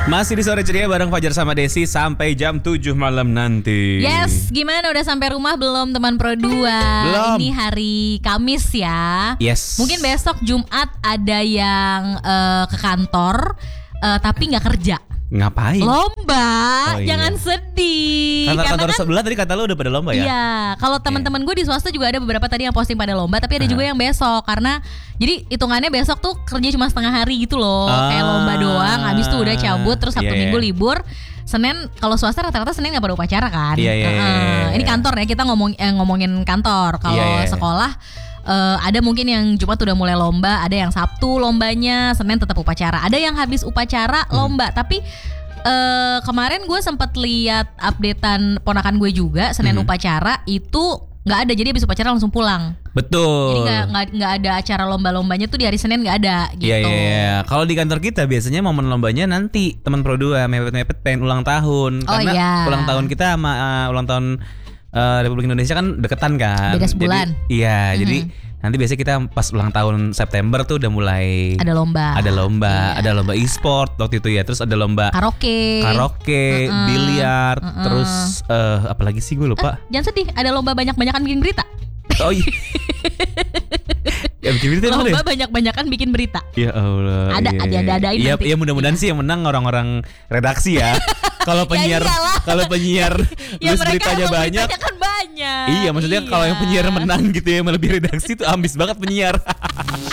Masih di Sore Ceria bareng Fajar sama Desi sampai jam 7 malam nanti. Yes, gimana udah sampai rumah belum teman Pro 2? Belum. Ini hari Kamis ya. Yes. Mungkin besok Jumat ada yang ke kantor tapi nggak kerja. Ngapain? Lomba, Oh, iya. Jangan sedih. Kantor Karena sebelah tadi kata lu udah pada lomba ya? Iya, kalau teman-teman gue di swasta juga ada beberapa tadi yang posting pada lomba, tapi ada juga yang besok karena jadi hitungannya besok tuh kerja cuma setengah hari gitu loh, kayak lomba doang, habis tuh udah cabut, terus Sabtu Minggu libur. Senin kalau swasta rata-rata Senin nggak pada upacara kan? Iya. Ini kantor ya, kita ngomongin kantor. Kalau sekolah ada mungkin yang Jumat udah mulai lomba, ada yang Sabtu lombanya, Senin tetap upacara, ada yang habis upacara lomba. Tapi kemarin gue sempat lihat updatean ponakan gue juga Senin upacara itu nggak ada, jadi habis upacara langsung pulang. Betul. Jadi nggak ada acara lomba-lombanya tuh di hari Senin nggak ada gitu. Iya. Kalau di kantor kita biasanya momen lombanya nanti teman Pro 2 mepet-mepet pengen ulang tahun. Karena ulang tahun kita sama ulang tahun Republik Indonesia kan deketan kan. Beda sebulan. Jadi nanti biasanya kita pas ulang tahun September tuh udah mulai ada lomba. Ada lomba e-sport waktu itu ya. Terus ada lomba karaoke, biliar, terus apalagi sih gue lupa. Jangan sedih, ada lomba banyak-banyakan bikin berita. Oh iya. Ya, bikin berita lomba banyak-banyakan bikin berita. Ya Allah. Ada Iya, ya, mudah-mudahan sih yang menang orang-orang redaksi ya. Kalau penyiar nulis beritanya banyak. Kan banyak. Iya, maksudnya kalau yang penyiar menang gitu ya melebihi redaksi itu ambis banget penyiar.